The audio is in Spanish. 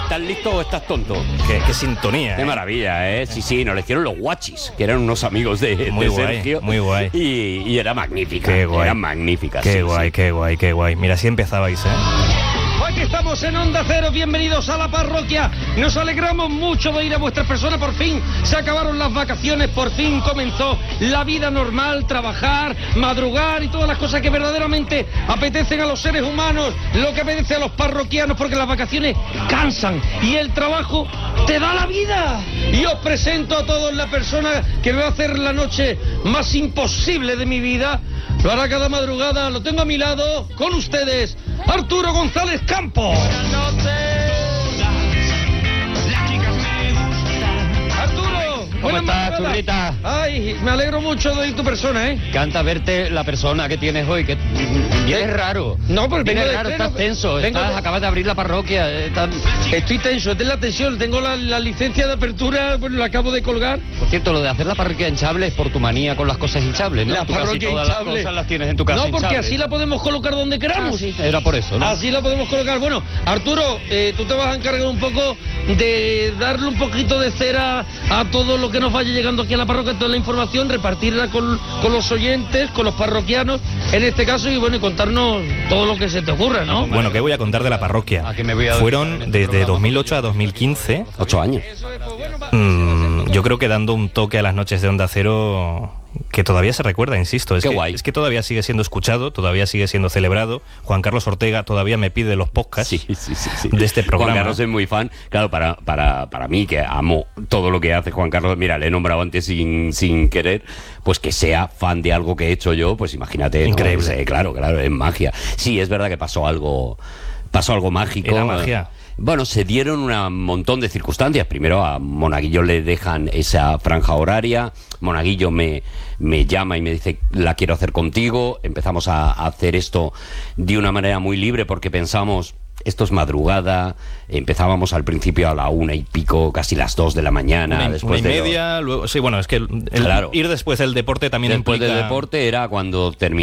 ¿estás listo o estás tonto? Qué sintonía. Qué maravilla, ¿eh? Sí, nos le hicieron los Guachis, que eran unos amigos de Sergio. Muy guay. Y era magnífica. Qué guay. Eran magníficas. Qué guay. Mira, así empezabais, ¿eh? Aquí estamos en Onda Cero, bienvenidos a la parroquia. Nos alegramos mucho de ir a vuestras personas, por fin se acabaron las vacaciones, por fin comenzó la vida normal, trabajar, madrugar y todas las cosas que verdaderamente apetecen a los seres humanos, lo que apetece a los parroquianos, porque las vacaciones cansan y el trabajo te da la vida. Y os presento a todos la persona que me va a hacer la noche más imposible de mi vida. Lo hará cada madrugada, lo tengo a mi lado, con ustedes, Arturo González Campos. Arturo, ¿Cómo estás, churrita? Ay, me alegro mucho de oír tu persona, ¿eh? Canta verte la persona que tienes hoy, que vienes raro. No, porque vienes vengo de raro, estreno, estás tenso, acabas de abrir la parroquia. Estoy tenso, esta es la tensión, tengo la licencia de apertura, bueno, la acabo de colgar. Por cierto, lo de hacer la parroquia hinchable es por tu manía con las cosas hinchables, ¿no? La Tú casi parroquia todas hinchable. las cosas las tienes en tu casa No, porque hinchables. así la podemos colocar donde queramos. Sí, era por eso, ¿no? Así la podemos colocar. Bueno, Arturo, tú te vas a encargar un poco de darle un poquito de cera a todo lo que nos vaya llegando aquí a la parroquia, toda la información, repartirla con los oyentes, con los parroquianos, en este caso, y bueno, y contarnos todo lo que se te ocurra, ¿no? Bueno, ¿qué voy a contar de la parroquia? ¿A qué me voy a Fueron desde 2008 a 2015. 8 años. Yo creo que dando un toque a las noches de Onda Cero que todavía se recuerda, insisto. Qué guay. Es que todavía sigue siendo escuchado, todavía sigue siendo celebrado. Juan Carlos Ortega todavía me pide los podcasts de este programa. Juan Carlos es muy fan. Claro, para mí, que amo todo lo que hace Juan Carlos, mira, le he nombrado antes sin querer, pues que sea fan de algo que he hecho yo, pues imagínate. Increíble. ¿no? Claro, es magia. Sí, es verdad que pasó algo mágico. Era magia. Bueno, se dieron un montón de circunstancias. Primero a Monaguillo le dejan esa franja horaria. Monaguillo me llama y me dice, la quiero hacer contigo. Empezamos a hacer esto de una manera muy libre porque pensamos, esto es madrugada. Empezábamos al principio a la 1 y pico, casi las 2 de la mañana. Después una y media, luego... Sí, bueno, es que claro, ir después del deporte también después implica... del deporte era cuando terminamos.